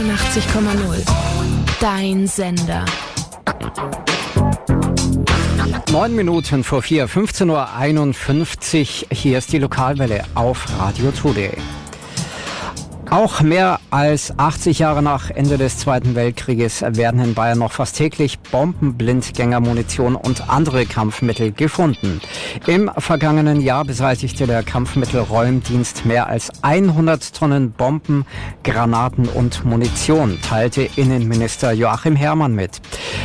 80,0. Dein Sender. 9 Minuten vor 4, 15:51 Uhr. Hier ist die Lokalwelle auf Radio Today. Auch mehr als 80 Jahre nach Ende des Zweiten Weltkrieges werden in Bayern noch fast täglich Bombenblindgängermunition und andere Kampfmittel gefunden. Im vergangenen Jahr beseitigte der Kampfmittelräumdienst mehr als 100 Tonnen Bomben, Granaten und Munition, teilte Innenminister Joachim Herrmann mit.